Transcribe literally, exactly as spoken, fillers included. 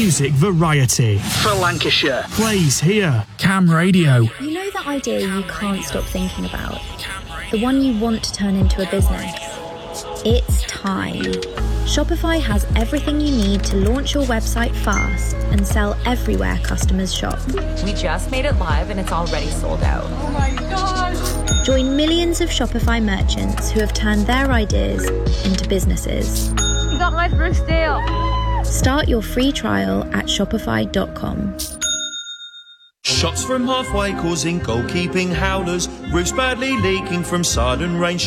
music variety. For Lancashire. Plays here. Cam Radio. You know that idea you can't stop thinking about? The one you want to turn into a business? It's time. Shopify has everything you need to launch your website fast and sell everywhere customers shop. We just made it live and it's already sold out. Oh my gosh! Join millions of Shopify merchants who have turned their ideas into businesses. You got my first deal. Start your free trial at shopify dot com. Shots from halfway causing goalkeeping howlers. Roofs badly leaking from sudden rain.